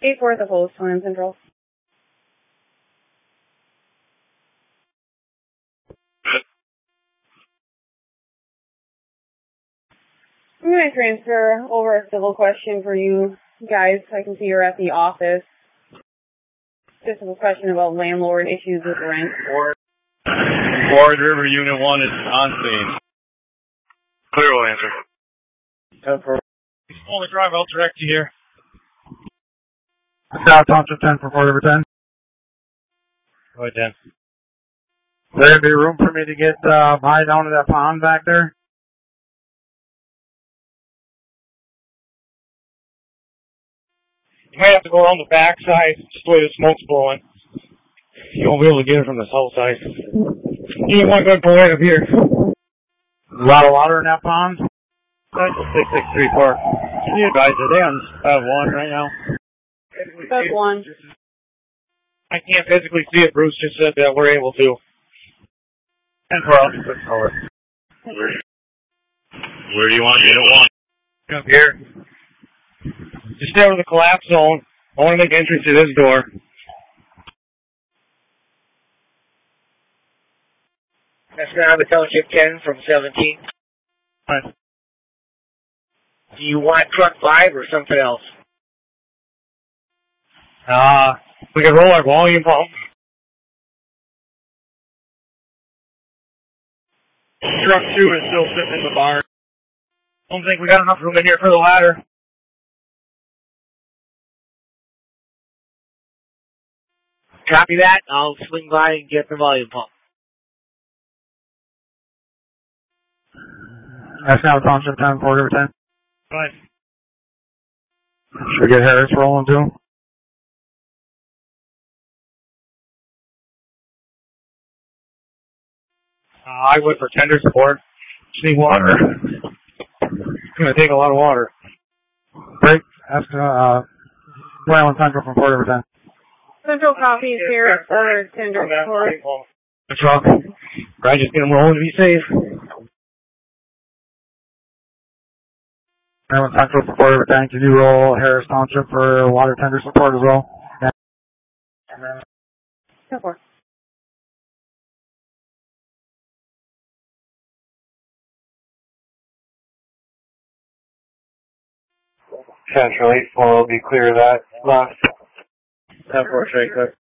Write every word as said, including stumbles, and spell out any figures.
eight four the Host, Land Central. I'm going to transfer over a civil question for you guys. I can see you're at the office. Just a question about landlord issues with rent. Ward, Ward River Unit one is on scene. Clear will answer. ten four. Only drive, I'll direct you here. South Township ten for Fort River ten. Go ahead, ten. Is there going to be room for me to get uh, by down to that pond back there? You might have to go around the back side, just the way the smoke's blowing. You won't be able to get it from the south side. You want to go right up here. A lot of water in that pond? That's six six three four. Can you advise, are they on uh, one right now? That's one. I can't physically see it. Bruce just said that we're able to. ten four, I'll just over. Where, where do you want unit one? Up here. Just stay over the collapse zone. I want to make entry to this door. That's now the Township ten from seventeen. Right. Do you want truck five or something else? Uh, we can roll our volume pump. Truck two is still sitting in the barn. Don't think we got enough room in here for the ladder. Copy that. I'll swing by and get the volume pump. That's now Township ten, Fort River ten. Right. Should we get Harris rolling too? Uh, I would for tender support. Just need water. It's going to take a lot of water. Break. Ask, uh, Island Central from Fort River ten. Central copies here for tender support. That's wrong. Right, just get them rolling to be safe. Island Central for Fort River ten. Can you roll Harris Township for water tender support as well? Yeah. ten four. Central eight four will be clear of that left. ten four, straight good.